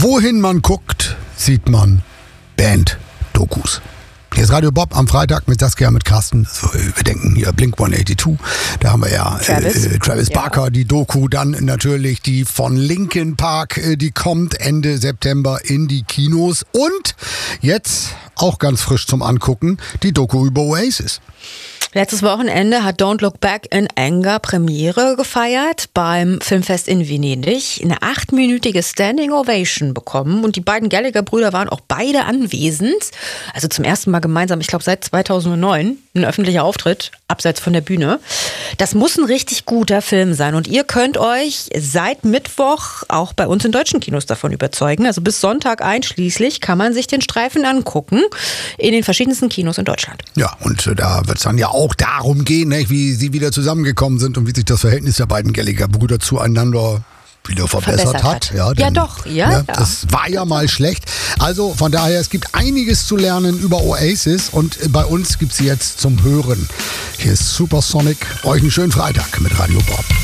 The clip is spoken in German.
Wohin man guckt, sieht man Band-Dokus. Hier ist Radio Bob am Freitag mit Saskia, mit Carsten. Also, wir denken hier Blink 182. Da haben wir ja Travis Barker, die Doku. Dann natürlich die von Linkin Park. Die kommt Ende September in die Kinos. Und jetzt auch ganz frisch zum Angucken, die Doku über Oasis. Letztes Wochenende hat Don't Look Back in Anger Premiere gefeiert beim Filmfest in Venedig. Eine 8-minütige Standing Ovation bekommen und die beiden Gallagher-Brüder waren auch beide anwesend. Also zum ersten Mal gemeinsam, ich glaube seit 2009, ein öffentlicher Auftritt, abseits von der Bühne. Das muss ein richtig guter Film sein und ihr könnt euch seit Mittwoch auch bei uns in deutschen Kinos davon überzeugen. Also bis Sonntag einschließlich kann man sich den Streifen angucken in den verschiedensten Kinos in Deutschland. Ja, und da wird es dann ja auch darum gehen, ne, wie sie wieder zusammengekommen sind und wie sich das Verhältnis der beiden Gallagher-Brüder zueinander wieder verbessert hat. Ja, denn, ja. Das war ja mal schlecht. Also von daher, es gibt einiges zu lernen über Oasis und bei uns gibt es jetzt zum Hören. Hier ist Supersonic. Euch einen schönen Freitag mit Radio Bob.